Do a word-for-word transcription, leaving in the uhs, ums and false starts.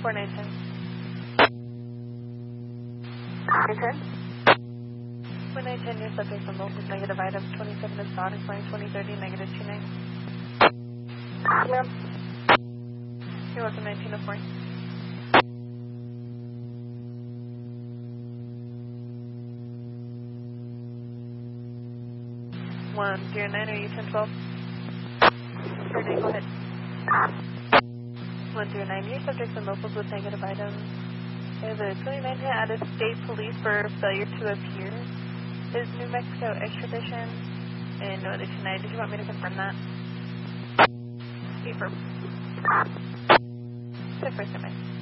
four nine ten. Return. four nine ten, your subject from local negative item twenty-seven is not explained twenty thirty negative two nine. Ma'am. You're welcome, nineteen oh four. one zero nine, are you ten twelve? zero nine, go ahead. one zero nine, your subjects and locals with negative items. There's a twenty-nine hit out of state police for failure to appear. Is New Mexico extradition and no other tonight. Did you want me to confirm that? Confirm. The first time.